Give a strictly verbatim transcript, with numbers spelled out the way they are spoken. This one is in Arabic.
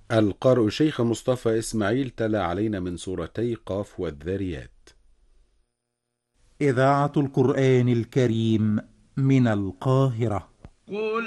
القارئ شيخ مصطفى إسماعيل تلا علينا من سورتي قاف والذاريات. إذاعة القرآن الكريم من القاهرة. قل